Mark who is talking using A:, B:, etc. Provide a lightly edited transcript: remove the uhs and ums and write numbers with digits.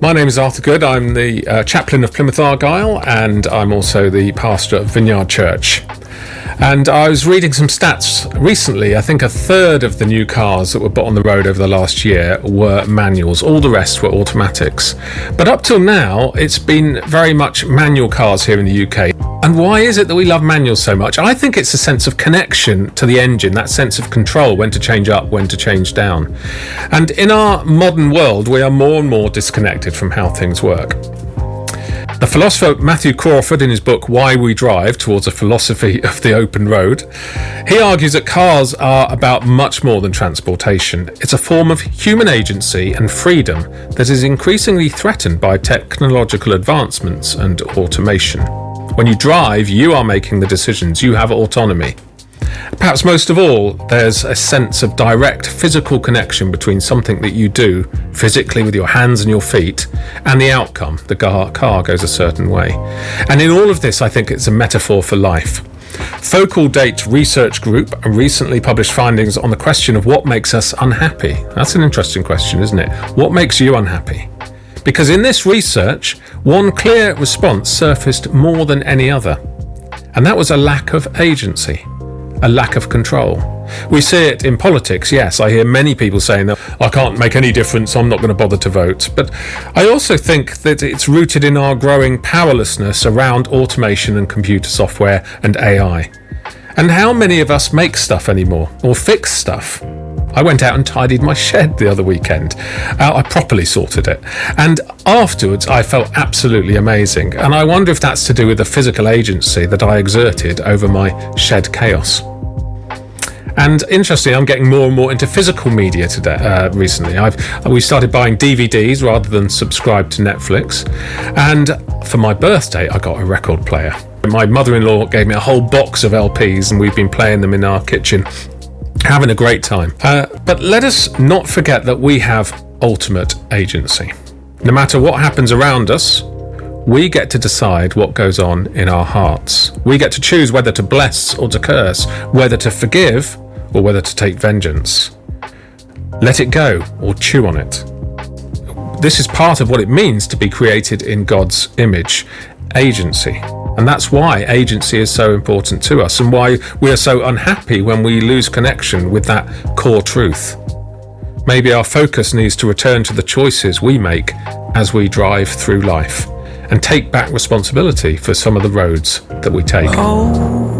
A: My name is Arthur Good. I'm the chaplain of Plymouth Argyle, and I'm also the pastor of Vineyard Church. And I was reading some stats recently. I think a third of the new cars that were put on the road over the last year were manuals. All the rest were automatics. But up till now, it's been very much manual cars here in the UK. And why is it that we love manuals so much? I think it's a sense of connection to the engine, that sense of control, when to change up, when to change down. And in our modern world, we are more and more disconnected from how things work. The philosopher Matthew Crawford, in his book Why We Drive, Towards a Philosophy of the Open Road, he argues that cars are about much more than transportation. It's a form of human agency and freedom that is increasingly threatened by technological advancements and automation. When you drive, you are making the decisions. You have autonomy. Perhaps most of all, there's a sense of direct physical connection between something that you do physically with your hands and your feet and the outcome. The car goes a certain way. And in all of this, I think it's a metaphor for life. Focal Date Research Group recently published findings on the question of what makes us unhappy. That's an interesting question, isn't it? What makes you unhappy? Because in this research, one clear response surfaced more than any other, and that was a lack of agency, a lack of control. We see it in politics, yes. I hear many people saying that I can't make any difference, I'm not going to bother to vote. But I also think that it's rooted in our growing powerlessness around automation and computer software and AI. And how many of us make stuff anymore, or fix stuff? I went out and tidied my shed the other weekend. I properly sorted it. And afterwards, I felt absolutely amazing. And I wonder if that's to do with the physical agency that I exerted over my shed chaos. And interestingly, I'm getting more and more into physical media today. Recently, we started buying DVDs rather than subscribe to Netflix. And for my birthday, I got a record player. My mother-in-law gave me a whole box of LPs, and we've been playing them in our kitchen. Having a great time. But let us not forget that we have ultimate agency. No matter what happens around us, we get to decide what goes on in our hearts. We get to choose whether to bless or to curse, whether to forgive or whether to take vengeance. Let it go or chew on it. This is part of what it means to be created in God's image, agency. And that's why agency is so important to us, and why we are so unhappy when we lose connection with that core truth. Maybe our focus needs to return to the choices we make as we drive through life, and take back responsibility for some of the roads that we take.